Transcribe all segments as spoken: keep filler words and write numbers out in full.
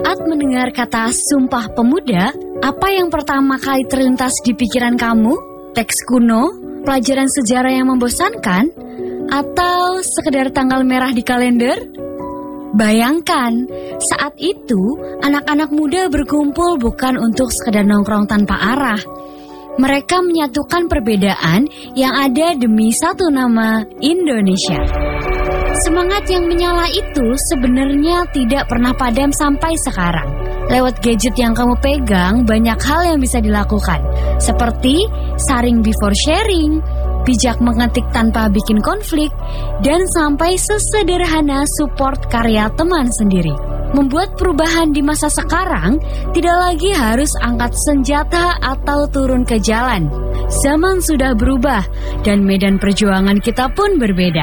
Saat mendengar kata Sumpah Pemuda, apa yang pertama kali terlintas di pikiran kamu? Teks kuno, pelajaran sejarah yang membosankan, atau sekedar tanggal merah di kalender? Bayangkan, saat itu anak-anak muda berkumpul bukan untuk sekedar nongkrong tanpa arah. Mereka menyatukan perbedaan yang ada demi satu nama Indonesia. Semangat yang menyala itu sebenarnya tidak pernah padam sampai sekarang. Lewat gadget yang kamu pegang, banyak hal yang bisa dilakukan. Seperti sharing before sharing, bijak mengetik tanpa bikin konflik, dan sampai sesederhana support karya teman sendiri. Membuat perubahan di masa sekarang tidak lagi harus angkat senjata atau turun ke jalan. Zaman sudah berubah dan medan perjuangan kita pun berbeda.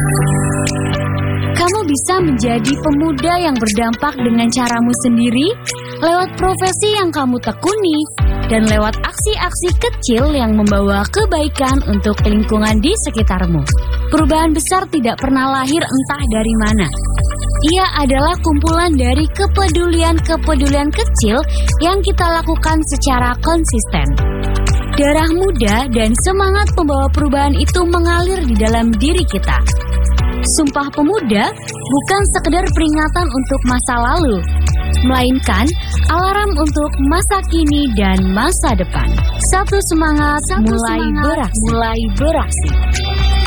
Kamu bisa menjadi pemuda yang berdampak dengan caramu sendiri, lewat profesi yang kamu tekuni, dan lewat aksi-aksi kecil yang membawa kebaikan untuk lingkungan di sekitarmu. Perubahan besar tidak pernah lahir entah dari mana. Ia adalah kumpulan dari kepedulian-kepedulian kecil yang kita lakukan secara konsisten. Darah muda dan semangat pembawa perubahan itu mengalir di dalam diri kita. Sumpah Pemuda bukan sekedar peringatan untuk masa lalu, melainkan alarm untuk masa kini dan masa depan. Satu semangat, Satu mulai, semangat beraksi. mulai beraksi.